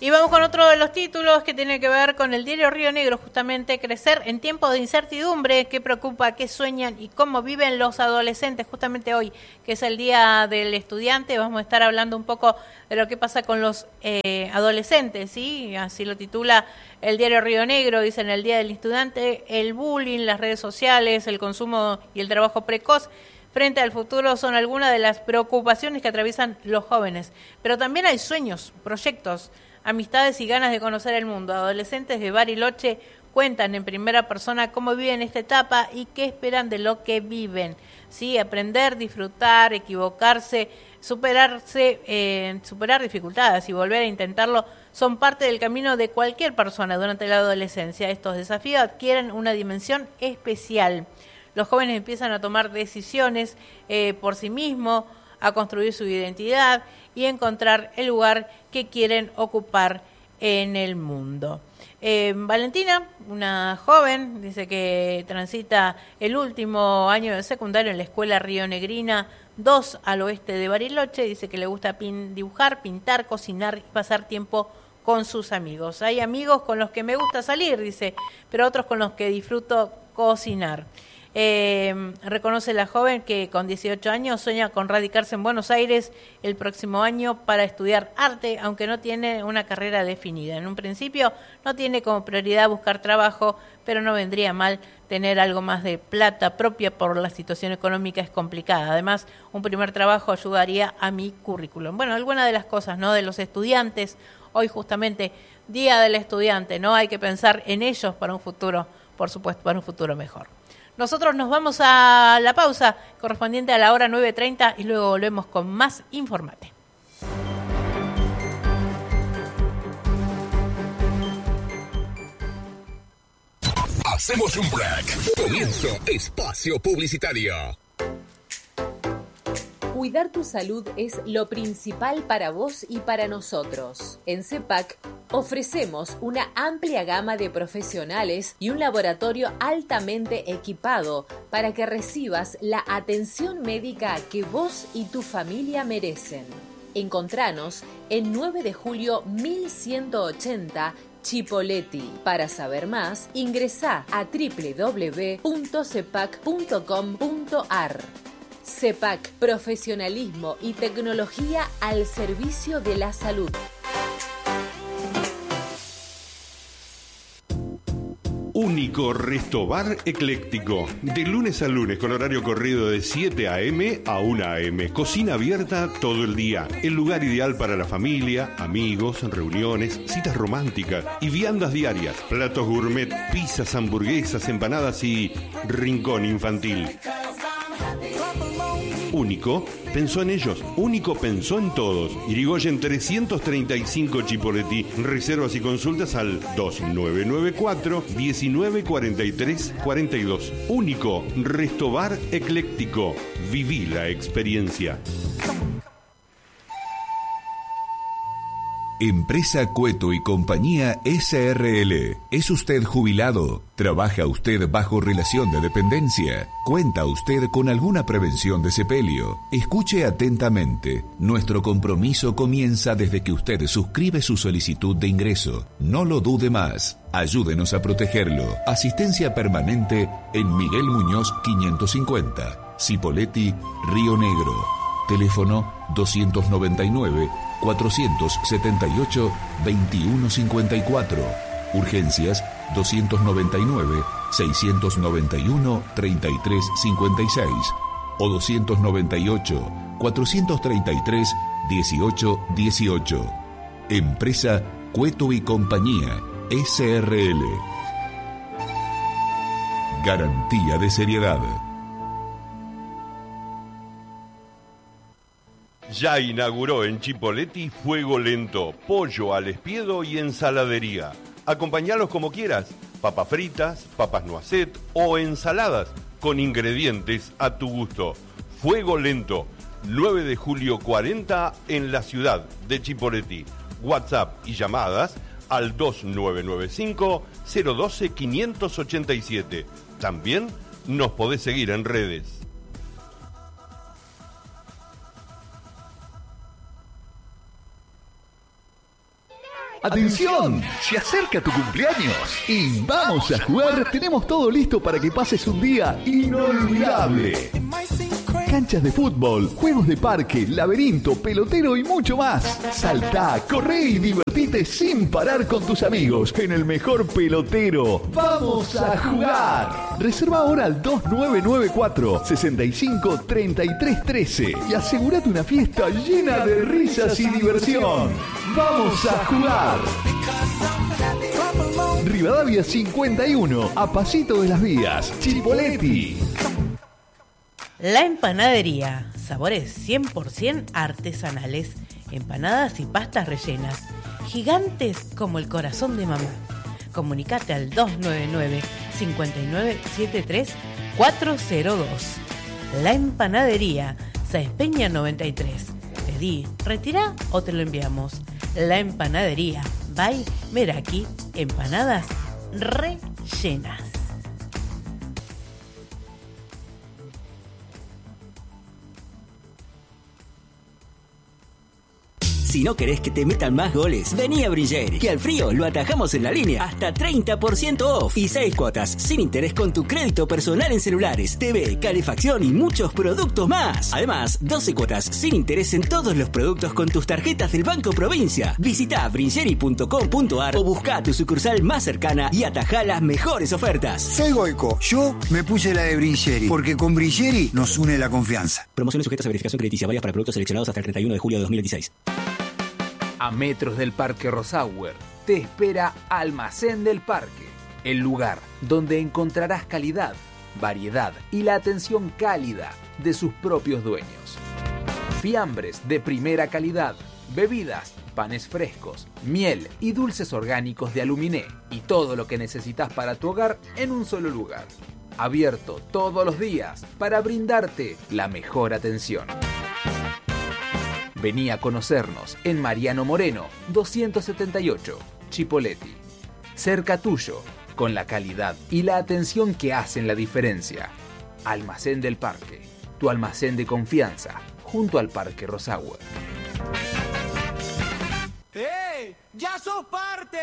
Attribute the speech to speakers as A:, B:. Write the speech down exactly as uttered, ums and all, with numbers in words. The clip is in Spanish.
A: Y vamos con otro de los títulos que tiene que ver con el diario Río Negro, justamente crecer en tiempos de incertidumbre, qué preocupa, qué sueñan y cómo viven los adolescentes. Justamente hoy, que es el Día del Estudiante, vamos a estar hablando un poco de lo que pasa con los eh, adolescentes, ¿sí? Así lo titula el diario Río Negro, dice en el Día del Estudiante, el bullying, las redes sociales, el consumo y el trabajo precoz frente al futuro son algunas de las preocupaciones que atraviesan los jóvenes. Pero también hay sueños, proyectos, amistades y ganas de conocer el mundo. Adolescentes de Bariloche cuentan en primera persona cómo viven esta etapa y qué esperan de lo que viven. Sí, aprender, disfrutar, equivocarse, superarse, eh, superar dificultades y volver a intentarlo son parte del camino de cualquier persona durante la adolescencia. Estos desafíos adquieren una dimensión especial. Los jóvenes empiezan a tomar decisiones eh, por sí mismos, a construir su identidad y encontrar el lugar que quieren ocupar en el mundo. Eh, Valentina, una joven, dice que transita el último año de secundario en la escuela Río Negrina dos al oeste de Bariloche. Dice que le gusta pin, dibujar, pintar, cocinar y pasar tiempo con sus amigos. Hay amigos con los que me gusta salir, dice, pero otros con los que disfruto cocinar. Eh, reconoce la joven que con dieciocho años sueña con radicarse en Buenos Aires el próximo año para estudiar arte, aunque no tiene una carrera definida. En un principio no tiene como prioridad buscar trabajo, pero no vendría mal tener algo más de plata propia por la situación económica es complicada. Además, un primer trabajo ayudaría a mi currículum. Bueno, algunas de las cosas, ¿no?, de los estudiantes, hoy justamente Día del Estudiante, ¿no? Hay que pensar en ellos para un futuro, por supuesto, para un futuro mejor. Nosotros nos vamos a la pausa correspondiente a la hora nueve treinta y luego volvemos con más Informate.
B: Hacemos un break. Comienzo espacio publicitario.
C: Cuidar tu salud es lo principal para vos y para nosotros. En CEPAC ofrecemos una amplia gama de profesionales y un laboratorio altamente equipado para que recibas la atención médica que vos y tu familia merecen. Encontranos en nueve de julio mil ciento ochenta Chipoleti. Para saber más, ingresá a doble u doble u doble u punto cepac punto com punto ar. CEPAC, profesionalismo y tecnología al servicio de la salud.
D: Único Restobar Ecléctico. De lunes a lunes con horario corrido de siete a eme a una a eme. Cocina abierta todo el día. El lugar ideal para la familia, amigos, reuniones, citas románticas y viandas diarias. Platos gourmet, pizzas, hamburguesas, empanadas y rincón infantil. Único pensó en ellos, Único pensó en todos. Irigoyen trescientos treinta y cinco Chipoleti. Reservas y consultas al dos nueve nueve cuatro, diecinueve cuarenta y tres cuarenta y dos. Único Restobar Ecléctico. Viví la experiencia.
B: Empresa Cueto y Compañía ese erre ele. ¿Es usted jubilado? ¿Trabaja usted bajo relación de dependencia? ¿Cuenta usted con alguna prevención de sepelio? Escuche atentamente. Nuestro compromiso comienza desde que usted suscribe su solicitud de ingreso. No lo dude más. Ayúdenos a protegerlo. Asistencia permanente en Miguel Muñoz quinientos cincuenta. Cipolletti, Río Negro. Teléfono doscientos noventa y nueve, cuatrocientos setenta y ocho, veintiuno cincuenta y cuatro. Urgencias doscientos noventa y nueve, seiscientos noventa y uno, treinta y tres cincuenta y seis o doscientos noventa y ocho, cuatrocientos treinta y tres, dieciocho dieciocho. Empresa Cueto y Compañía ese erre ele. Garantía de seriedad.
D: Ya inauguró en Chipolletti Fuego Lento, pollo al espiedo y ensaladería. Acompañalos como quieras, papas fritas, papas noisette o ensaladas con ingredientes a tu gusto. Fuego Lento, nueve de julio cuarenta en la ciudad de Chipolletti. WhatsApp y llamadas al dos nueve nueve cinco, cero uno dos, cinco ocho siete. También nos podés seguir en redes.
E: ¡Atención! Se acerca tu cumpleaños y vamos a jugar. Tenemos todo listo para que pases un día inolvidable. Canchas de fútbol, juegos de parque, laberinto, pelotero y mucho más. Saltá, corre y divertite sin parar con tus amigos en el mejor pelotero. ¡Vamos a jugar! Reserva ahora al dos nueve nueve cuatro, sesenta y cinco, treinta y tres trece y asegúrate una fiesta llena de risas y diversión. ¡Vamos a jugar! Rivadavia cincuenta y uno, a pasito de las vías, Chipoleti.
F: La Empanadería, sabores cien por ciento artesanales, empanadas y pastas rellenas, gigantes como el corazón de mamá. Comunicate al dos nueve nueve, cinco nueve siete tres, cuatro cero dos. La Empanadería, Sáenz Peña noventa y tres. Pedí, retirá o te lo enviamos. La Empanadería, by Meraki, empanadas rellenas.
G: Si no querés que te metan más goles, vení a Bringeri, que al frío lo atajamos en la línea. Hasta treinta por ciento off y seis cuotas sin interés con tu crédito personal en celulares, T V, calefacción y muchos productos más. Además, doce cuotas sin interés en todos los productos con tus tarjetas del Banco Provincia. Visita bringeri punto com punto ar o busca tu sucursal más cercana y atajá las mejores ofertas.
H: Soy Goico. Yo me puse la de Bringeri, porque con Bringeri nos une la confianza.
G: Promociones sujetas a verificación crediticia, válidas para productos seleccionados hasta el treinta y uno de julio de dos mil dieciséis.
I: A metros del Parque Rosauer te espera Almacén del Parque, el lugar donde encontrarás calidad, variedad y la atención cálida de sus propios dueños. Fiambres de primera calidad, bebidas, panes frescos, miel y dulces orgánicos de Aluminé y todo lo que necesitas para tu hogar en un solo lugar. Abierto todos los días para brindarte la mejor atención. Vení a conocernos en Mariano Moreno, doscientos setenta y ocho, Chipoleti. Cerca tuyo, con la calidad y la atención que hacen la diferencia. Almacén del Parque, tu almacén de confianza, junto al Parque Rosauer.
J: ¡Hey! ¡Ya sos parte!